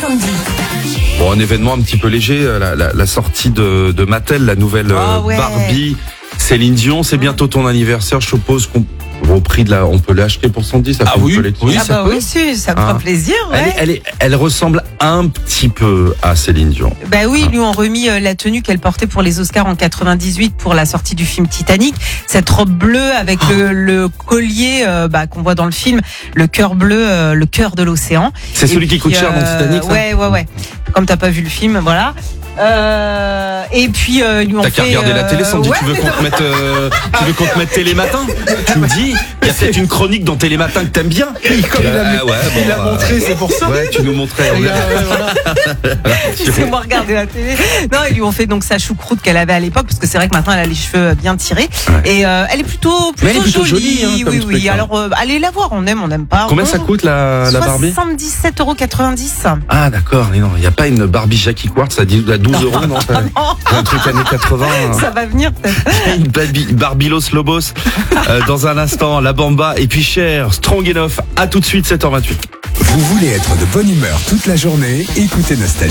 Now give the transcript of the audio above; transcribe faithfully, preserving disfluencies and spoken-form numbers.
Sandy. Bon, un événement un petit peu léger, la, la, la sortie de, de Mattel, la nouvelle Oh, ouais. Barbie. Céline Dion, c'est bientôt ton anniversaire, je suppose qu'on au prix de la, on peut l'acheter pour Sandy, ça fait Ah une oui, collection. oui, Ah ça bah peut. oui, si, ça me Hein. fera plaisir. Elle, Ouais. est, elle, est, elle ressemble un petit peu à Céline Dion. Bah oui, ils lui ont remis euh, la tenue qu'elle portait pour les Oscars en quatre-vingt-dix-huit pour la sortie du film Titanic. Cette robe bleue avec le, le collier euh, bah, qu'on voit dans le film, le cœur bleu, euh, le cœur de l'océan. C'est Et celui qui puis, coûte cher dans Titanic, ça Ouais, ouais, ouais. Comme t'as pas vu le film, voilà. Euh, et puis euh, ils lui ont T'as fait. qu'à regarder la télé, Sandy, ouais, tu veux qu'on te mette, euh, tu veux qu'on te mette Télématin? Tu me dis, il y a peut-être une chronique dans Télématin que t'aimes bien. Comme il a, Ah ouais, bon, il a bah, montré, c'est pour ça. Ouais, tu nous montrais. Et, euh, voilà. Laissez-moi regarder la télé. Non, ils lui ont fait donc sa choucroute qu'elle avait à l'époque, parce que c'est vrai que maintenant elle a les cheveux bien tirés. Ouais. Et euh, elle est plutôt, plutôt, Mais elle est plutôt jolie. jolie, hein, comme oui, truc, oui. hein. Alors euh, allez la voir, on aime, on n'aime pas. Combien Bon. ça coûte la, la Barbie? soixante-dix-sept euros quatre-vingt-dix. Ah d'accord, mais non, il n'y a pas une Barbie Jackie Quartz à dix- à douze euros, non ça- un truc années quatre-vingts. Ça va venir peut-être. Une Barbie, Barbilos Lobos. Euh, dans un instant, la Bamba et puis Cher, Strong Enough. À tout de suite, sept heures vingt-huit. Vous voulez être de bonne humeur toute la journée? Écoutez Nostalgie.